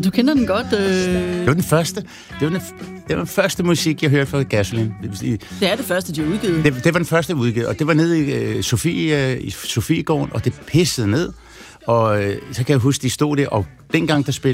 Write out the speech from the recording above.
du kender den godt. Det var den første. Det var den første musik, jeg hørte fra Gasoline. Det er det første, de har udgivet. Det var den første udgivet, og det var nede i Sofiegården, og det pissede ned. Og så kan jeg huske, de stod der, og dengang der spillede